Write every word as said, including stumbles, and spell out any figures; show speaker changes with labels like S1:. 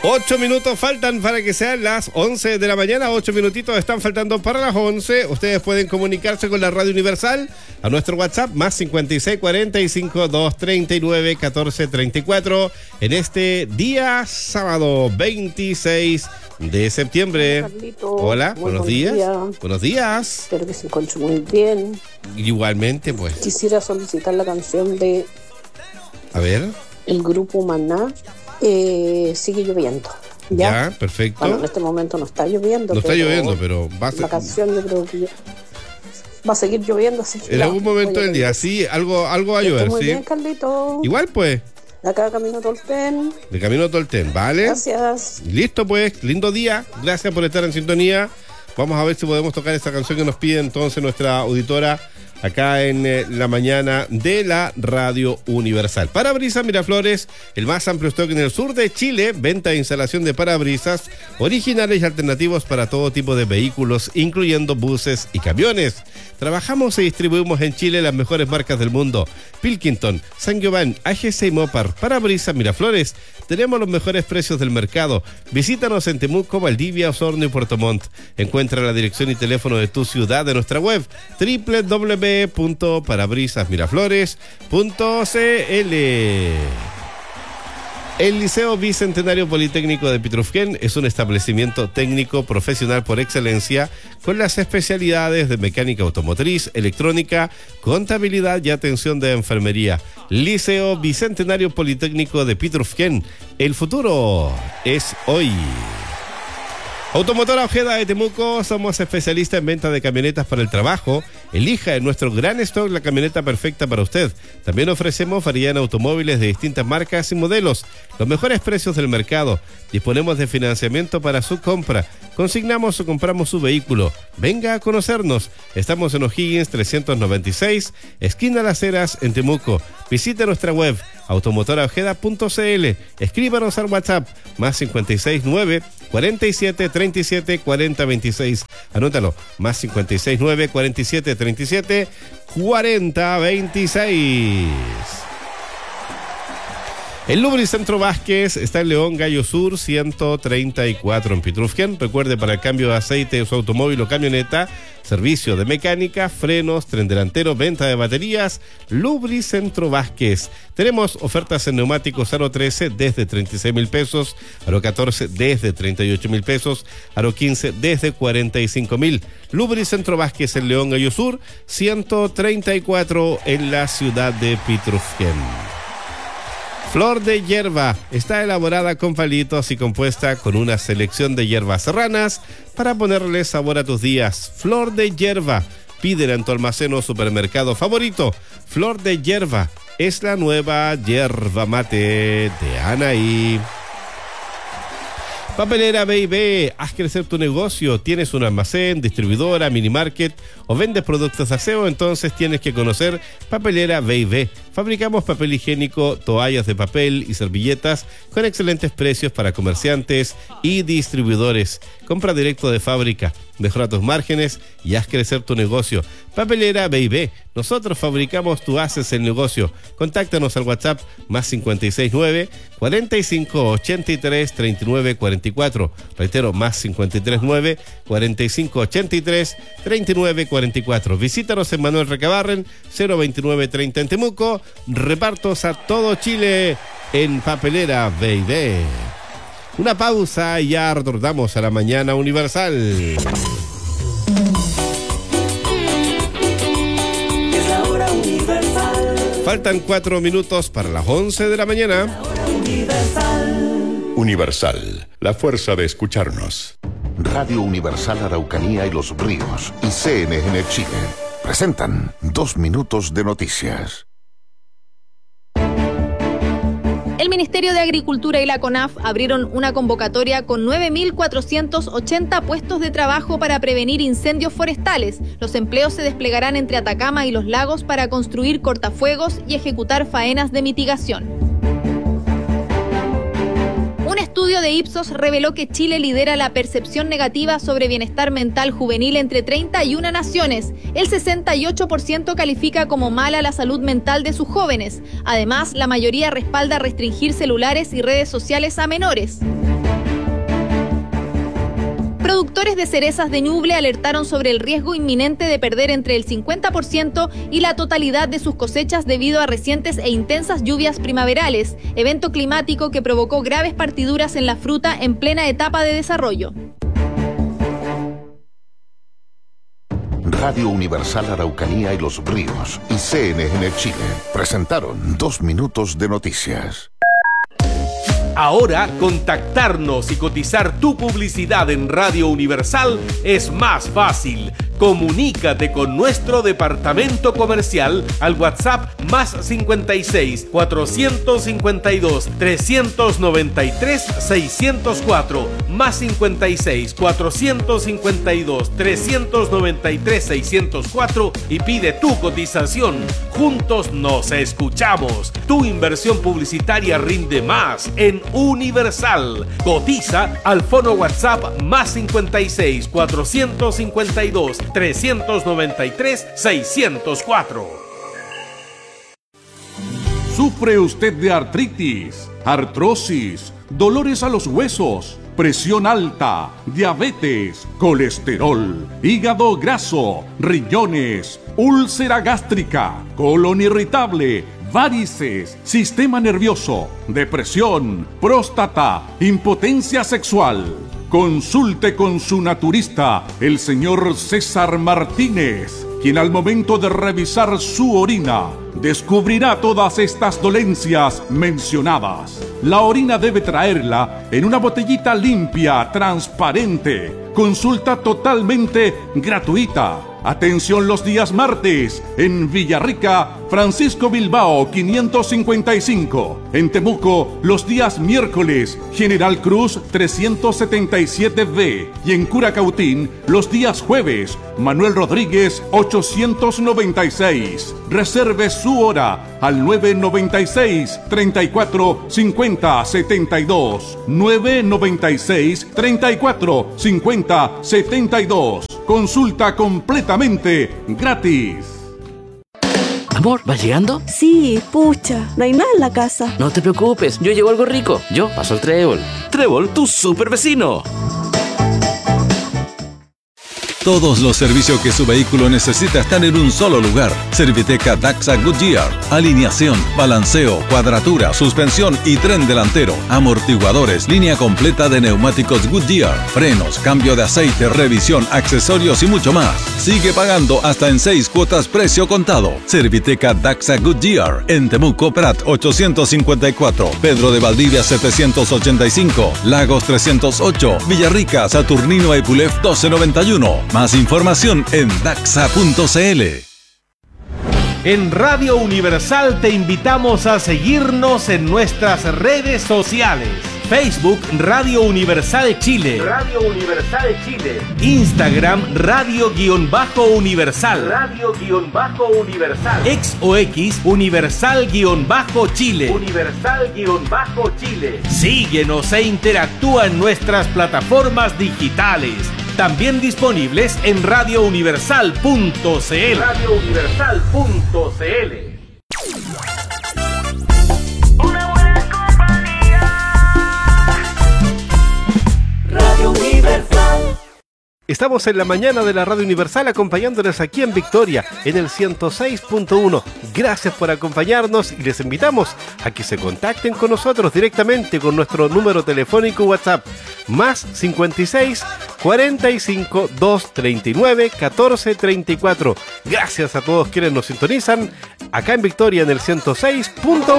S1: Ocho minutos faltan para que sean las once de la mañana. Ocho minutitos están faltando para las once. Ustedes pueden comunicarse con la Radio Universal a nuestro WhatsApp más cincuenta y seis cuarenta y cinco, doscientos treinta y nueve, catorce treinta y cuatro en este día sábado veintiséis de septiembre.
S2: Carlito,
S1: hola, buenos días.
S2: Día.
S1: Buenos días.
S2: Espero que se encuentre muy bien.
S1: Igualmente, pues.
S2: Quisiera solicitar la canción de
S1: A ver.
S2: el grupo Maná. Eh, sigue lloviendo. ¿Ya?
S1: Ya, perfecto.
S2: Bueno, en este momento no está lloviendo.
S1: No está
S2: pero
S1: lloviendo, pero va a ser...
S2: La canción yo creo que va a seguir lloviendo. Así que
S1: En
S2: ya,
S1: algún momento del día, sí, algo, algo va a llover,
S2: muy
S1: sí.
S2: bien, Carlito.
S1: Igual, pues.
S2: De acá camino Tolten.
S1: De camino a Tolten, ¿vale?
S2: Gracias.
S1: Listo, pues. Lindo día. Gracias por estar en sintonía. Vamos a ver si podemos tocar esta canción que nos pide entonces nuestra auditora acá en eh, la mañana de la Radio Universal. Parabrisas Miraflores, el más amplio stock en el sur de Chile, venta e instalación de parabrisas originales y alternativos para todo tipo de vehículos, incluyendo buses y camiones. Trabajamos y distribuimos en Chile las mejores marcas del mundo: Pilkington, San Giovanni, A G C y Mopar. Parabrisas Miraflores, tenemos los mejores precios del mercado. Visítanos en Temuco, Valdivia, Osorno y Puerto Montt. Encuentra la dirección y teléfono de tu ciudad en nuestra web doble u doble u doble u punto parabrisas miraflores punto c l. El Liceo Bicentenario Politécnico de Pitrufquén es un establecimiento técnico profesional por excelencia con las especialidades de mecánica automotriz, electrónica, contabilidad y atención de enfermería. Liceo Bicentenario Politécnico de Pitrufquén. El futuro es hoy. Automotora Ojeda de Temuco, somos especialistas en venta de camionetas para el trabajo. Elija en nuestro gran stock la camioneta perfecta para usted. También ofrecemos variedad en automóviles de distintas marcas y modelos, los mejores precios del mercado. Disponemos de financiamiento para su compra. Consignamos o compramos su vehículo. Venga a conocernos. Estamos en O'Higgins trescientos noventa y seis, esquina Las Heras, en Temuco. Visite nuestra web automotora ojeda punto c l. Escríbanos al WhatsApp más cincuenta y seis nueve, cuarenta y siete, treinta y siete, cuarenta, veintiséis. Anótalo, más cincuenta y seis nueve, cuarenta y siete, treinta y siete, cuarenta, veintiséis. El Lubricentro Vázquez está en León Gallo Sur ciento treinta y cuatro en Pitrufquén. Recuerde, para el cambio de aceite de su automóvil o camioneta, servicio de mecánica, frenos, tren delantero, venta de baterías, Lubricentro Vázquez. Tenemos ofertas en neumáticos Aro trece desde treinta y seis mil pesos, Aro catorce desde treinta y ocho mil pesos, Aro quince desde cuarenta y cinco mil. Lubricentro Vázquez en León Gallo Sur ciento treinta y cuatro en la ciudad de Pitrufquén. Flor de Hierba está elaborada con palitos y compuesta con una selección de hierbas serranas para ponerle sabor a tus días. Flor de Hierba, pídela en tu almacén o supermercado favorito. Flor de Hierba es la nueva yerba mate de Anaí. Papelera B y B, haz crecer tu negocio. ¿Tienes un almacén, distribuidora, mini market o vendes productos de aseo? Entonces tienes que conocer Papelera B y B. Fabricamos papel higiénico, toallas de papel y servilletas con excelentes precios para comerciantes y distribuidores. Compra directo de fábrica, mejora tus márgenes y haz crecer tu negocio. Papelera B y B, nosotros fabricamos, tú haces el negocio. Contáctanos al WhatsApp más cincuenta y seis nueve, cuarenta y cinco, ochenta y tres, treinta y nueve, cuarenta y cuatro. Reitero, más cincuenta y tres nueve, cuarenta y cinco, ochenta y tres, treinta y nueve, cuarenta y cuatro. Visítanos en Manuel Recabarren, cero veintinueve treinta en Temuco. Repartos a todo Chile en Papelera B y B. Una pausa y ya retornamos a la mañana Universal.
S3: Es la hora Universal.
S1: Faltan cuatro minutos para las once de la mañana.
S3: Universal.
S4: Universal, la fuerza de escucharnos.
S5: Radio Universal Araucanía y Los Ríos y C N N Chile presentan Dos Minutos de Noticias.
S6: El Ministerio de Agricultura y la CONAF abrieron una convocatoria con nueve mil cuatrocientos ochenta puestos de trabajo para prevenir incendios forestales. Los empleos se desplegarán entre Atacama y Los Lagos para construir cortafuegos y ejecutar faenas de mitigación. Un estudio de Ipsos reveló que Chile lidera la percepción negativa sobre bienestar mental juvenil entre treinta y una naciones. El sesenta y ocho por ciento califica como mala la salud mental de sus jóvenes. Además, la mayoría respalda restringir celulares y redes sociales a menores. Productores de cerezas de Ñuble alertaron sobre el riesgo inminente de perder entre el cincuenta por ciento y la totalidad de sus cosechas debido a recientes e intensas lluvias primaverales, evento climático que provocó graves partiduras en la fruta en plena etapa de desarrollo.
S5: Radio Universal Araucanía y Los Ríos y C N N Chile presentaron Dos Minutos de Noticias.
S7: Ahora, contactarnos y cotizar tu publicidad en Radio Universal es más fácil. Comunícate con nuestro departamento comercial al WhatsApp más cincuenta y seis, cuatrocientos cincuenta y dos, trescientos noventa y tres, seiscientos cuatro, más cincuenta y seis, cuatrocientos cincuenta y dos, trescientos noventa y tres, seiscientos cuatro y pide tu cotización. Juntos nos escuchamos. Tu inversión publicitaria rinde más en Universal. Cotiza al fono WhatsApp más cincuenta y seis, cuatrocientos cincuenta y dos, trescientos noventa y tres, seiscientos cuatro.
S8: ¿Sufre usted de artritis, artrosis, dolores a los huesos, presión alta, diabetes, colesterol, hígado graso, riñones, úlcera gástrica, colon irritable, varices, sistema nervioso, depresión, próstata, impotencia sexual? Consulte con su naturista, el señor César Martínez, quien al momento de revisar su orina descubrirá todas estas dolencias mencionadas. La orina debe traerla en una botellita limpia, transparente. Consulta totalmente gratuita. Atención los días martes en Villarrica, Francisco Bilbao quinientos cincuenta y cinco. En Temuco los días miércoles, General Cruz trescientos setenta y siete B. Y en Curacautín los días jueves, Manuel Rodríguez ochocientos noventa y seis. Reserve su hora al nueve noventa y seis, treinta y cuatro, cincuenta, setenta y dos. nueve noventa y seis, treinta y cuatro, cincuenta, setenta y dos. Consulta completamente gratis.
S9: Amor, ¿vas llegando?
S10: Sí, pucha, no hay nada en la casa.
S9: No te preocupes, yo llevo algo rico. Yo paso el Trébol. Trébol, tu super vecino.
S11: Todos los servicios que su vehículo necesita están en un solo lugar. Serviteca Daxa Goodyear. Alineación, balanceo, cuadratura, suspensión y tren delantero. Amortiguadores, línea completa de neumáticos Goodyear. Frenos, cambio de aceite, revisión, accesorios y mucho más. Sigue pagando hasta en seis cuotas precio contado. Serviteca Daxa Goodyear. En Temuco, Prat ochocientos cincuenta y cuatro. Pedro de Valdivia setecientos ochenta y cinco. Lagos trescientos ocho. Villarrica, Saturnino Epulef doce noventa y uno. Más información en daxa punto c l.
S7: En Radio Universal te invitamos a seguirnos en nuestras redes sociales. Facebook Radio Universal Chile. Radio Universal Chile. Instagram Radio-Universal. Radio-Universal. Ex o X Universal-Chile. Universal-Chile. Síguenos e interactúa en nuestras plataformas digitales. También disponibles en radio universal punto c l. radio universal punto c l.
S3: Una buena compañía. Radio Universal.
S1: Estamos en la mañana de la Radio Universal acompañándoles aquí en Victoria, en el ciento seis punto uno. Gracias por acompañarnos y les invitamos a que se contacten con nosotros directamente con nuestro número telefónico WhatsApp, más cincuenta y seis, cuarenta y cinco, doscientos treinta y nueve, catorce treinta y cuatro. Gracias a todos quienes nos sintonizan acá en Victoria en el ciento seis punto uno.